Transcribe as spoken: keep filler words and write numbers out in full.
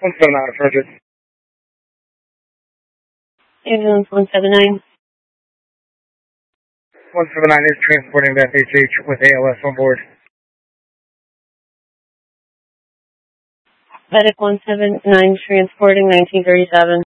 one seven nine, Frederick. Ambulance one seven nine. one seven nine is transporting Beth H H with A L S on board. Medic one seven nine transporting nineteen thirty-seven.